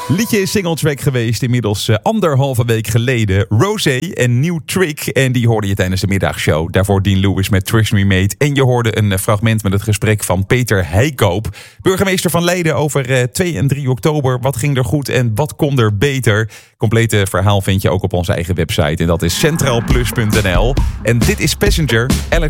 Liedje is singletrack geweest inmiddels 1,5 week geleden. Rosé en New Trick. En die hoorde je tijdens de middagshow. Daarvoor Dean Lewis met Trust Me Mate. En je hoorde een fragment met het gesprek van Peter Heikoop. Burgemeester van Leiden over 2 en 3 oktober. Wat ging er goed en wat kon er beter? Complete verhaal vind je ook op onze eigen website. En dat is centraalplus.nl. En dit is Passenger, Alex